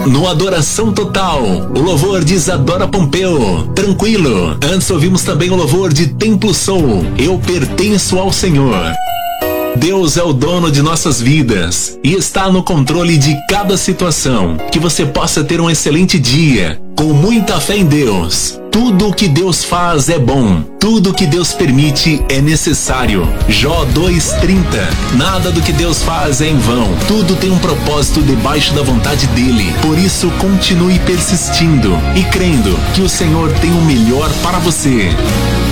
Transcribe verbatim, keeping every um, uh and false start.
No Adoração Total, o louvor de Isadora Pompeu, Tranquilo. Antes ouvimos também o louvor de Templo Soul, Eu Pertenço ao Senhor. Deus é o dono de nossas vidas e está no controle de cada situação. Que você possa ter um excelente dia, com muita fé em Deus. Tudo o que Deus faz é bom. Tudo o que Deus permite é necessário. Jó dois, trinta. Nada do que Deus faz é em vão. Tudo tem um propósito debaixo da vontade dele. Por isso, continue persistindo e crendo que o Senhor tem o melhor para você.